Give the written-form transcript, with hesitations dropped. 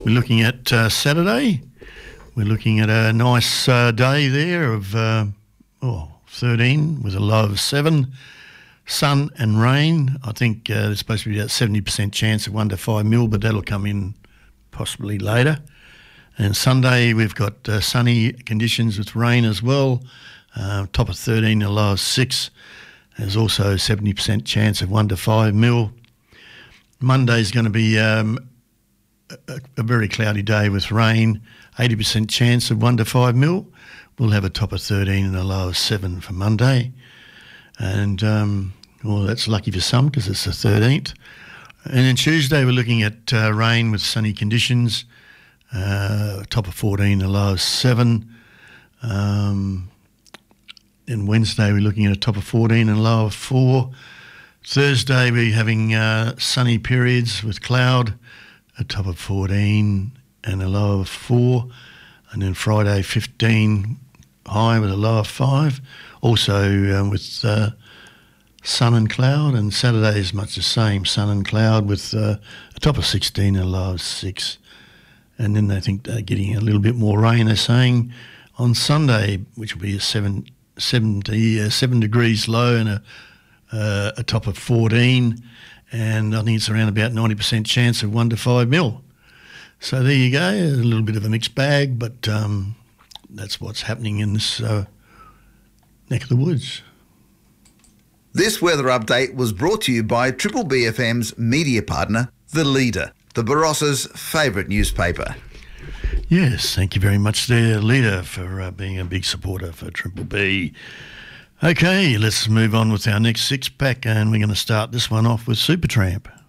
We're looking at Saturday. We're looking at a nice day there of 13 with a low of 7. Sun and rain. I think there's supposed to be about 70% chance of 1 to 5 mil, but that'll come in possibly later. And Sunday we've got sunny conditions with rain as well. Top of 13, a low of 6. There's also 70% chance of 1 to 5 mil. Monday's going to be a very cloudy day with rain, 80% chance of 1 to 5 mil. We'll have a top of 13 and a low of 7 for Monday. And, that's lucky for some because it's the 13th. And then Tuesday we're looking at rain with sunny conditions, top of 14, a low of 7. Then Wednesday we're looking at a top of 14 and a low of 4. Thursday we're having sunny periods with cloud, a top of 14 and a low of 4. And then Friday 15 high with a low of 5. Also with sun and cloud. And Saturday is much the same, sun and cloud with a top of 16 and a low of 6. And then they think they're getting a little bit more rain, they're saying, on Sunday, which will be a 7 degrees low and a top of 14, and I think it's around about 90% chance of 1 to 5 mil. So there you go, a little bit of a mixed bag, but that's what's happening in this neck of the woods. This weather update was brought to you by Triple BFM's media partner, The Leader, the Barossa's favourite newspaper. Yes, thank you very much there, Leader, for being a big supporter for Triple B. Okay, let's move on with our next six-pack, and we're going to start this one off with Supertramp.